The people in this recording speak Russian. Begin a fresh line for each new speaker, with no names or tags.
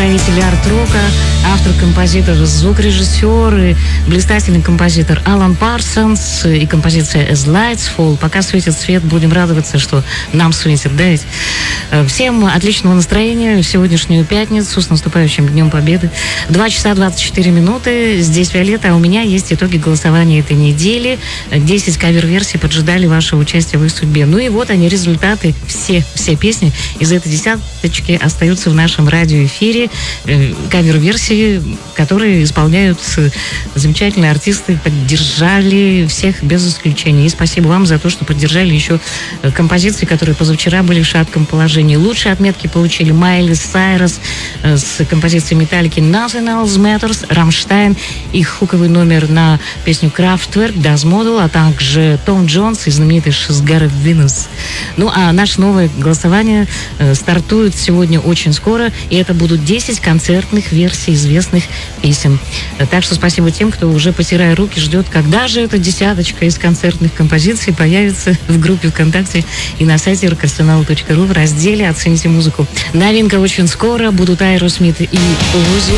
представитель арт-рока, автор-композитор, звукорежиссер и блистательный композитор Алан Парсонс и композиция As Lights Fall. Пока светит свет, будем радоваться, что нам светит, да ведь? Всем отличного настроения в сегодняшнюю пятницу с наступающим Днем Победы. 2 часа 24 минуты. Здесь Виолетта, а у меня есть итоги голосования этой недели. 10 кавер-версий поджидали вашего участия в их судьбе. Ну и вот они, результаты. Все песни из этой десяточки остаются в нашем радиоэфире. Кавер-версии, которые исполняют замечательные артисты, поддержали всех без исключения. И спасибо вам за то, что поддержали еще композиции, которые позавчера были в шатком положении. Лучшие отметки получили Майли Сайрус с композицией Металлики Nothing Else Matters, Рамштайн, их хуковый номер на песню Kraftwerk, Das Model, а также Том Джонс и знаменитый She's Got a Venus. Ну а наше новое голосование стартует сегодня очень скоро, и это будут 10 концертных версий известных песен. Так что спасибо тем, кто уже, потирая руки, ждет, когда же эта десяточка из концертных композиций появится в группе ВКонтакте и на сайте rockarsenal.ru в разделе «Оцените музыку». Новинка очень скоро. Будут Aerosmith и Узи.